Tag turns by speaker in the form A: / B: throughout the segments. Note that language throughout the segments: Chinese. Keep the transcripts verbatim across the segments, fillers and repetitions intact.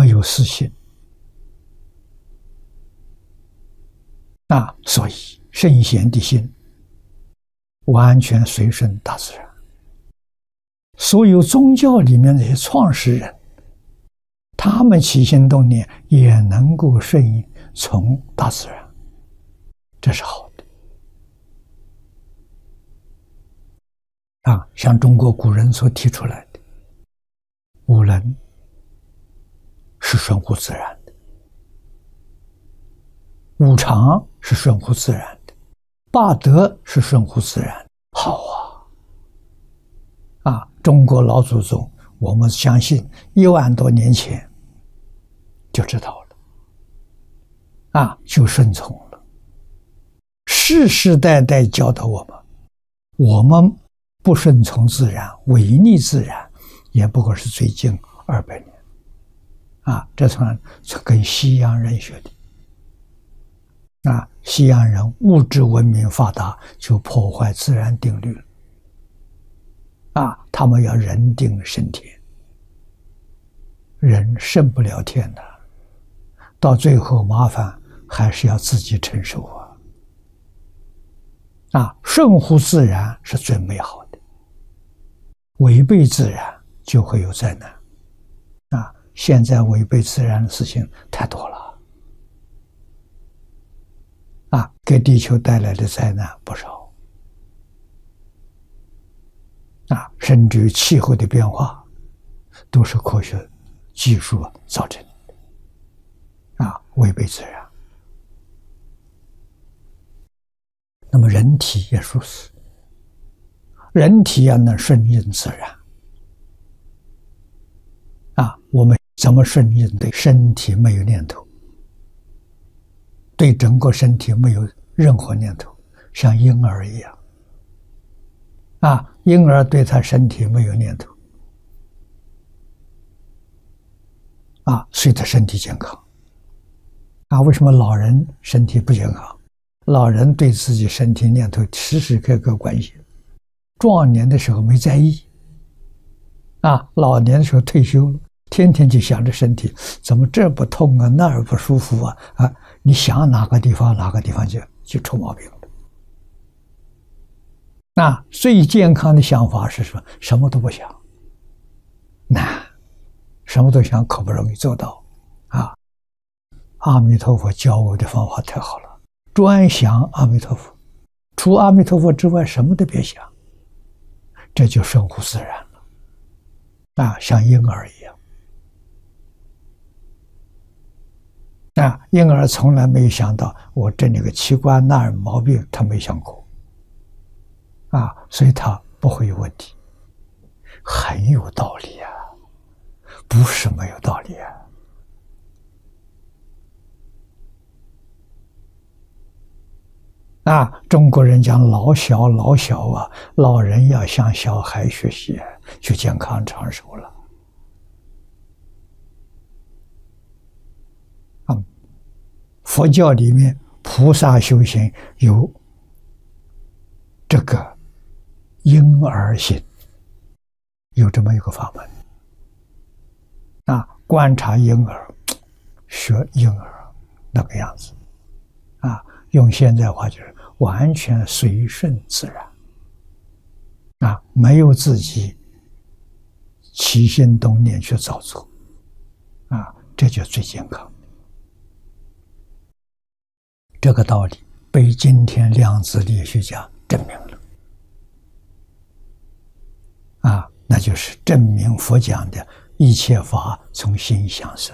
A: 没有私心啊，所以圣贤的心完全随顺大自然。所有宗教里面那些创始人，他们起心动念也能够顺应从大自然，这是好的啊。像中国古人所提出来的五伦是顺乎自然的，五常是顺乎自然的，八德是顺乎自然。好啊！啊，中国老祖宗，我们相信一万多年前就知道了，啊，就顺从了，世世代代教导我们，我们不顺从自然，违逆自然，也不过是最近二百年，啊，这算是跟西洋人学的，啊，西洋人物质文明发达，就破坏自然定律了。啊，他们要人定胜天，人胜不了天的，到最后麻烦还是要自己承受啊！啊，顺乎自然是最美好的，违背自然就会有灾难。啊，现在违背自然的事情太多了，啊，给地球带来的灾难不少。啊，甚至于气候的变化，都是科学技术造成的，啊，违背自然。那么人体也如此，人体要能顺应自然，啊，我们怎么顺应？对身体没有念头，对整个身体没有任何念头，像婴儿一样。啊，婴儿对他身体没有念头，啊，所以他身体健康。啊，为什么老人身体不健康？老人对自己身体念头时时刻刻关心，壮年的时候没在意，啊，老年的时候退休了，天天就想着身体怎么这不痛啊，那儿不舒服啊，啊，你想哪个地方哪个地方就就出毛病了。那最健康的想法是什么？什么都不想，难，什么都想可不容易做到啊！阿弥陀佛教我的方法太好了，专想阿弥陀佛，除阿弥陀佛之外什么都别想，这就顺乎自然了啊，像婴儿一样啊！婴儿从来没有想到我这里个器官那儿毛病，他没想过。啊，所以他不会有问题，很有道理啊，不是没有道理啊。啊，中国人讲老小老小啊，老人要向小孩学习，就健康长寿了。嗯，佛教里面菩萨修行有这个婴儿心，有这么一个法门啊，观察婴儿，学婴儿那个样子啊，用现在话就是完全随顺自然啊，没有自己起心动念去造作啊，这就最健康。这个道理被今天量子力学家证明了。啊，那就是证明佛讲的一切法从心想生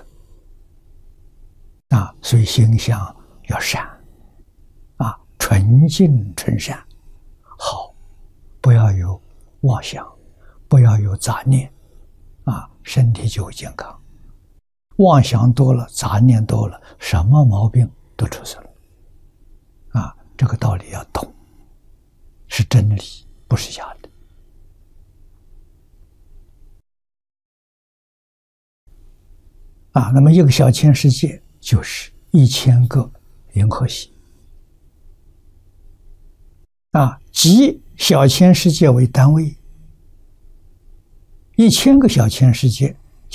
A: 啊，所以心想要善啊，纯净纯善，好，不要有妄想，不要有杂念啊，身体就会健康。妄想多了，杂念多了，什么毛病都出现了啊，这个道理要懂，是真理，不是假的。啊，那么一个小千世界就是一千个银河系啊，即小千世界为单位，一千个小千世界